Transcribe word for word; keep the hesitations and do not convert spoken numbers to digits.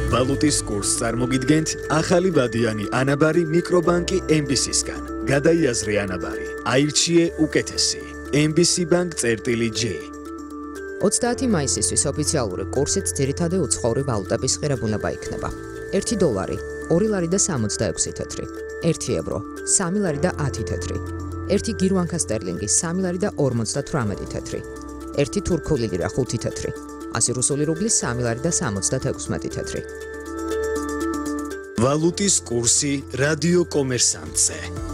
ვალუტის კურსს წარმოგიდგენთ ახალი ბადიანი ანაბარი მიკრობანკი ემ ბი სისგან. გადაიაზრე ანაბარი, აირჩიე უკეთესი. ემ ბი სი ბანკ წერტილი ჯი. ოცდაათი მაისისთვის ოფიციალური კურსით ძირითადი უცხოური ვალუტების ღირებულება იქნება. ერთი დოლარი, ორი ლარი და სამოცდაექვსი თეთრი, ერთი ევრო, სამი ლარი და ათი თეთრი, ერთი გირვანკა სტერლინგი, სამი ლარი და ორმოცდათვრამეტი თეთრი, ერთი თურქული ლირა ხუთი თეთრი, ასი რუსული რუბლი სამი ლარი და სამოცდათექვსმეტი თეთრი. ვალუტის კურსი რადიო კომერსანტზე.